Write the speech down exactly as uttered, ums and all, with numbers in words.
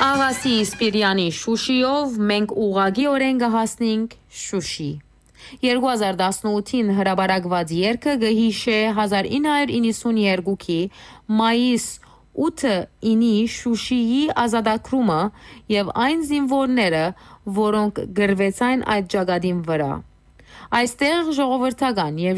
Աղասի Սպիրյանի Շուշիով մենք ուղղակիորեն կհասնենք Շուշի։ երկու հազար տասնութին հրապարակված երգը կհիշե հազար ինը հարյուր իննսունյոթի մայիս ութին Շուշիի ազատագրումը եւ այն զինվորները, որոնք գրվեցին այդ ճակատին վրա։ Այստեղ ժողովրդական եւ